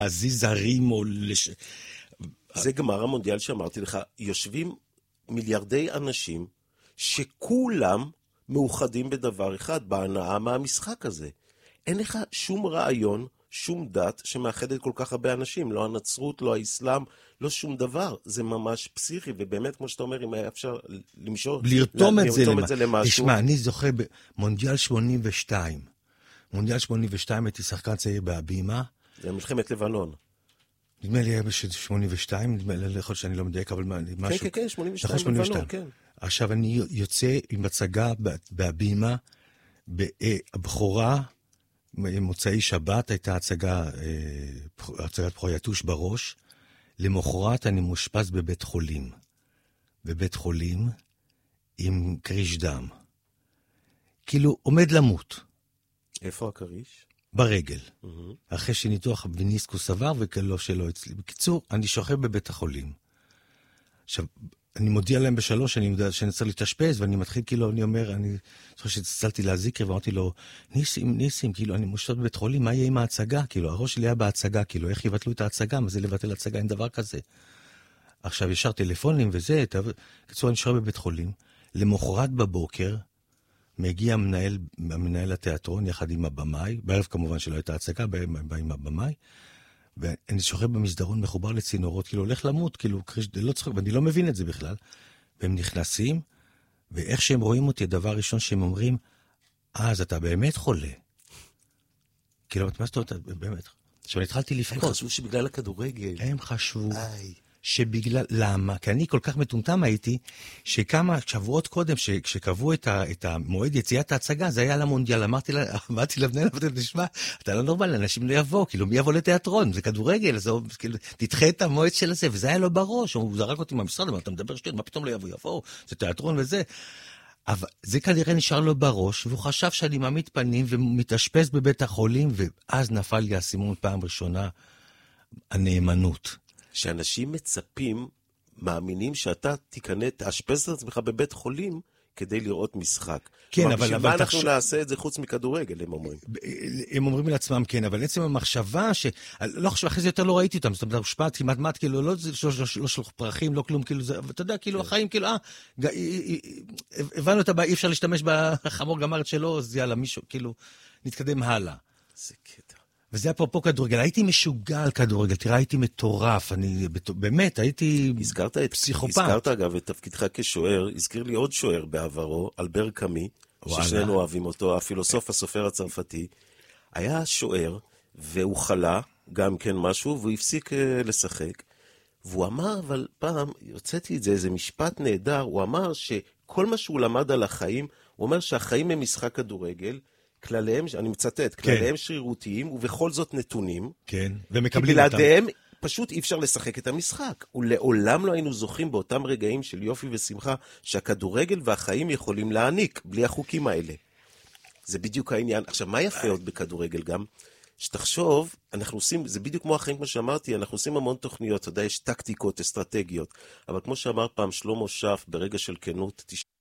להזיז הרים או זה גמר המונדיאל שאמרתי לך, יושבים מיליארדי אנשים שכולם מאוחדים בדבר אחד, בהנאה מהמשחק הזה. אין לך שום רעיון, שום דת שמאחדת כל כך הרבה אנשים, לא הנצרות, לא האסלאם, לא שום דבר. זה ממש פסיכי, ובאמת, כמו שאתה אומר, אם היה אפשר לרתום את זה למשהו. תשמע, אני זוכר במונדיאל 82. מונדיאל 82 הייתי שחקן צעיר בהבימה. זה מלחמת לבנון. נדמה לי היה ב-82, נדמה לי יכול שאני לא מדייק, אבל משהו. כן, 82 בלבנון, כן. עכשיו אני יוצא עם הצגה בהבימה, הבכורה, מוצאי שבת, הייתה הצגת בכורה יתוש בראש, למחרת אני מושפז בבית חולים. בבית חולים עם קריש דם. כאילו עומד למות. איפה הקריש? ברגל. אחרי שניתוח בניסקוס עבר וכלא שלא אצלי. בקיצור, אני שוכב בבית החולים. עכשיו, אני מודיע להם בשלוש, אני יודע שאני צריך להתאשפז, ואני מתחיל כאילו, אני אומר, אני זוכר שצלצלתי להזיקר, ואמרתי לו, ניסים, כאילו, אני מושתת בבית חולים, מה יהיה עם ההצגה? כאילו, הראש שלי היה בהצגה, כאילו, איך יבטלו את ההצגה? מה זה לבטל הצגה? אין דבר כזה. עכשיו, ישר טלפונים וזה, בקיצור, אני שוכב בבית חולים. למחרת בבוקר, מגיע מנהל התיאטרון יחד עם הבמאי, בערב כמובן שלא הייתה הצגה, בא עם הבמאי, ואני שוכב במסדרון מחובר לצינורות, כאילו הולך למות, כאילו, לא צחוק, ואני לא מבין את זה בכלל. והם נכנסים, ואיך שהם רואים אותי, הדבר הראשון שהם אומרים, אז אתה באמת חולה. כאילו, מה זאת אומרת, באמת. עכשיו, התחלתי לפקוד. הם חשבו שבגלל הכדורגל. הם חשבו שבגלל, למה? כי אני כל כך מטומטם הייתי, שכמה שבועות קודם, שקבעו את המועד יציאת ההצגה, זה היה למונדיאל. אמרתי לבנאל, תשמע, אתה לא נורמל, אנשים לא יבוא, כאילו מי יבוא לתיאטרון? זה כדורגל, אז כאילו, תדחה את המועד של זה, וזה היה לו בראש, הוא זרק אותי מהמשרד, אמר, אתה מדבר שטויות, מה פתאום לא יבוא, זה תיאטרון וזה. אבל זה כנראה נשאר לו בראש, והוא חשב שאני מעמיד פנים, ומתאשפז בבית החולים, ואז נפל לי הסימון פעם ראשונה, הנאמנות. שאנשים מצפים, מאמינים שאתה תאשפז את עצמך בבית חולים כדי לראות משחק. כן, אבל מה אנחנו נעשה את זה חוץ מכדורגל, הם אומרים. הם אומרים לעצמם, כן, אבל עצם המחשבה לא חושב, אחרי זה יותר לא ראיתי אותם, זאת אומרת, הושפעת כמעט, כאילו, לא שלוח פרחים, לא כלום, כאילו, ואתה יודע, כאילו, החיים, כאילו, הבנו את הבעיה, אי אפשר להשתמש בחמור גמרת שלו, אז יאללה, מישהו, כאילו, נתקדם הלאה. זה קטע. וזה אפרופו כדורגל, הייתי משוגע על כדורגל, תראה, הייתי מטורף, אני באמת, הייתי פסיכופת. הזכרת אגב את תפקידך כשוער, הזכיר לי עוד שוער בעברו, אלבר קאמי, ששנינו אוהבים אותו, הפילוסוף הסופר הצרפתי, היה שוער, והוא חלה, גם כן משהו, והוא הפסיק לשחק, והוא אמר, אבל פעם, יוצאתי את זה, איזה משפט נהדר, הוא אמר שכל מה שהוא למד על החיים, הוא אומר שהחיים הם משחק כדורגל, כלליהם, אני מצטט, כלליהם שרירותיים, ובכל זאת נתונים. כן, ומקבלים אותם. כי בלעדיהם פשוט אי אפשר לשחק את המשחק. ולעולם לא היינו זוכים באותם רגעים של יופי ושמחה, שהכדורגל והחיים יכולים להעניק, בלי החוקים האלה. זה בדיוק העניין. עכשיו, מה יפה עוד בכדורגל גם? שתחשוב, אנחנו עושים, זה בדיוק כמו החיים, כמו שאמרתי, אנחנו עושים המון תוכניות, אתה יודע, יש טקטיקות, אסטרטגיות. אבל כמו שאמר פעם שלמה שף, ברגע של כנות,